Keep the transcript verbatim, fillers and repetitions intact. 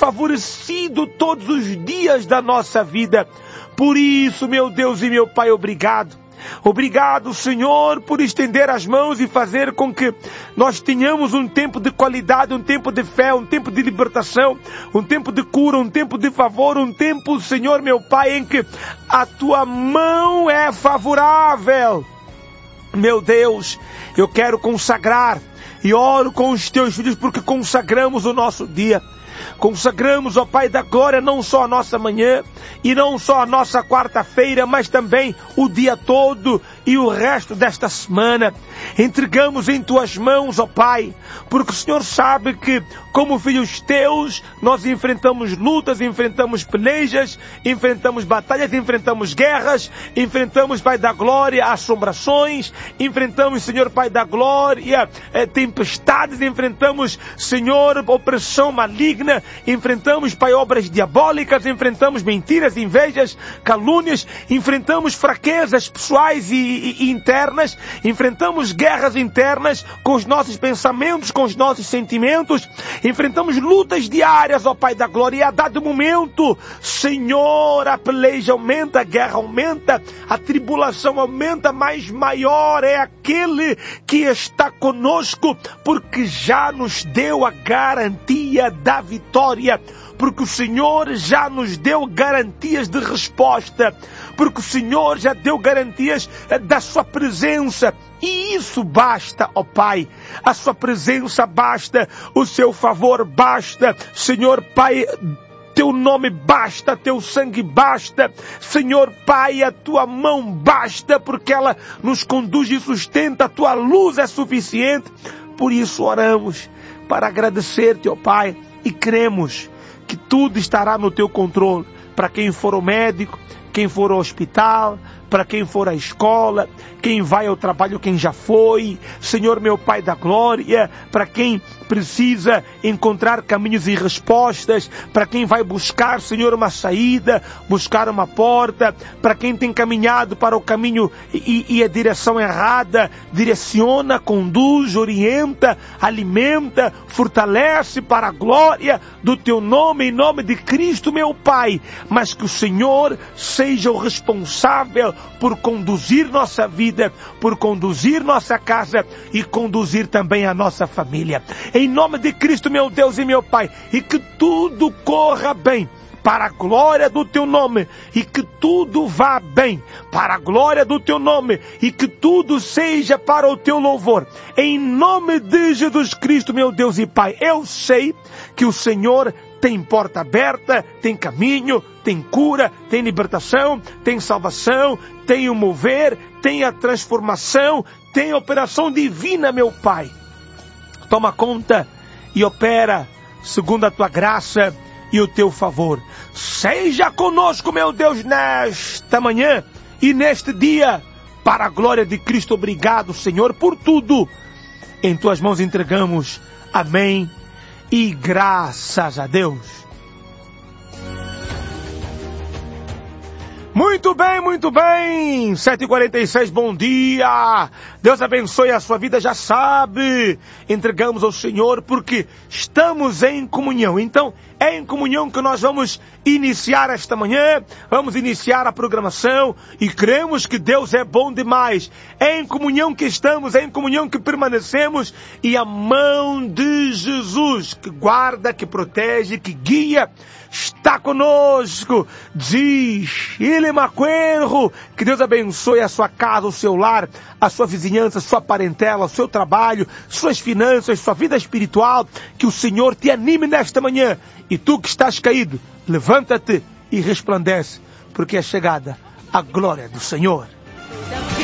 favorecido todos os dias da nossa vida. Por isso, meu Deus e meu Pai, obrigado. Obrigado, Senhor, por estender as mãos e fazer com que nós tenhamos um tempo de qualidade, um tempo de fé, um tempo de libertação, um tempo de cura, um tempo de favor, um tempo, Senhor, meu Pai, em que a Tua mão é favorável. Meu Deus, eu quero consagrar e oro com os Teus filhos porque consagramos o nosso dia. Consagramos, ó Pai da Glória, não só a nossa manhã e não só a nossa quarta-feira, mas também o dia todo e o resto desta semana. Entregamos em Tuas mãos, ó Pai, porque o Senhor sabe que, como filhos Teus, nós enfrentamos lutas, enfrentamos pelejas, enfrentamos batalhas, enfrentamos guerras, enfrentamos, Pai da Glória, assombrações, enfrentamos, Senhor, Pai da Glória, tempestades, enfrentamos, Senhor, opressão maligna, enfrentamos, Pai, obras diabólicas, enfrentamos mentiras, invejas, calúnias, enfrentamos fraquezas pessoais e, e, e internas, enfrentamos guerras internas com os nossos pensamentos, com os nossos sentimentos, enfrentamos lutas diárias, ó Pai da Glória, e a dado momento, Senhor, a peleja aumenta, a guerra aumenta, a tribulação aumenta, mas maior é aquele que está conosco, porque já nos deu a garantia da vitória, porque o Senhor já nos deu garantias de resposta, porque o Senhor já deu garantias da Sua presença, e isso basta, ó Pai, a Sua presença basta, o Seu favor basta, Senhor Pai, Teu nome basta, Teu sangue basta, Senhor Pai, a Tua mão basta, porque ela nos conduz e sustenta, a Tua luz é suficiente. Por isso oramos para agradecer-te, ó Pai, e cremos que tudo estará no Teu controle. Para quem for ao médico, quem for ao hospital, para quem for à escola, quem vai ao trabalho, quem já foi, Senhor meu Pai da Glória, para quem precisa encontrar caminhos e respostas, para quem vai buscar, Senhor, uma saída, buscar uma porta, para quem tem caminhado para o caminho e, e a direção errada, direciona, conduz, orienta, alimenta, fortalece para a glória do Teu nome, em nome de Cristo, meu Pai, mas que o Senhor seja o responsável por conduzir nossa vida, por conduzir nossa casa e conduzir também a nossa família. Em nome de Cristo, meu Deus e meu Pai, e que tudo corra bem para a glória do Teu nome, e que tudo vá bem para a glória do Teu nome, e que tudo seja para o Teu louvor. Em nome de Jesus Cristo, meu Deus e Pai, eu sei que o Senhor tem porta aberta, tem caminho, tem cura, tem libertação, tem salvação, tem o mover, tem a transformação, tem a operação divina, meu Pai. Toma conta e opera segundo a Tua graça e o Teu favor. Seja conosco, meu Deus, nesta manhã e neste dia, para a glória de Cristo. Obrigado, Senhor, por tudo. Em Tuas mãos entregamos. Amém. E graças a Deus. Muito bem, muito bem, sete e quarenta e seis, bom dia, Deus abençoe a sua vida, já sabe, entregamos ao Senhor porque estamos em comunhão. Então é em comunhão que nós vamos iniciar esta manhã, vamos iniciar a programação e cremos que Deus é bom demais. É em comunhão que estamos, é em comunhão que permanecemos, e a mão de Jesus que guarda, que protege, que guia, está conosco. Diz Ele Macuenro, que Deus abençoe a sua casa, o seu lar, a sua vizinhança, a sua parentela, o seu trabalho, suas finanças, sua vida espiritual. Que o Senhor te anime nesta manhã. E tu que estás caído, levanta-te e resplandece, porque é chegada a glória do Senhor.